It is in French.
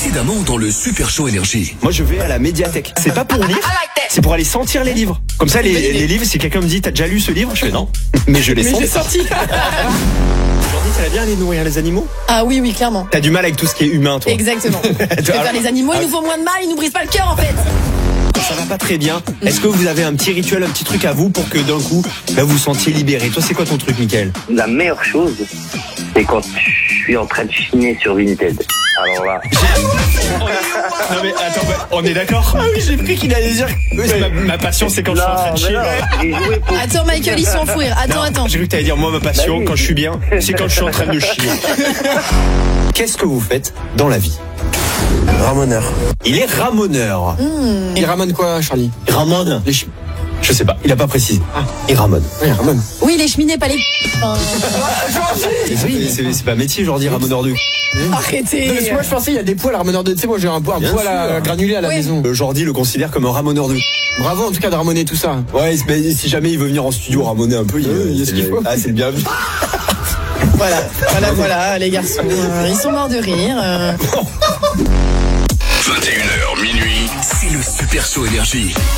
Précédemment dans le Super Show Énergie. Moi je vais à la médiathèque. C'est pas pour lire, c'est pour aller sentir les livres. Comme ça les livres, si quelqu'un me dit t'as déjà lu ce livre, je fais non. Mais je les sens. sorti. Aujourd'hui t'aimes bien aller nourrir les animaux? Ah oui, clairement. T'as du mal avec tout ce qui est humain toi. Exactement. Je préfère les animaux, ils nous font moins de mal, ils nous brisent pas le cœur en fait. Quand ça va pas très bien, est-ce que vous avez un petit rituel, un petit truc à vous pour que d'un coup vous vous sentiez libéré? Toi c'est quoi ton truc, Mickaël? La meilleure chose, c'est quand je suis en train de chiner sur Vinted. Alors là. Non mais attends, on est d'accord? Ah oui, j'ai cru qu'il allait dire ma passion c'est quand je suis en train de chier. Attends Michael, ils sont en fou rire. Attends. J'ai cru que t'allais dire moi ma passion quand je suis bien, c'est quand je suis en train de chier. Qu'est-ce que vous faites dans la vie? Ramoneur. Il est ramoneur. Il ramène quoi, Charlie? Il ramone? Je sais pas, il a pas précisé. Il ramone. Oui, ramène. Oui, les cheminées, pas les... C'est pas un métier, genre dire ramoneur de... Arrêtez. Parce que moi je pensais il y a des poils à ramoneur de... Tu sais, moi j'ai un poil à granuler à la maison. Jordi le considère comme un ramoneur de... Bravo en tout cas de ramoner tout ça. Ouais, mais si jamais il veut venir en studio ramoner un peu, il y a ce qu'il faut. Ah, c'est le bienvenu. Voilà, les garçons, ils sont morts de rire. 21h minuit, c'est le Super Show Énergie.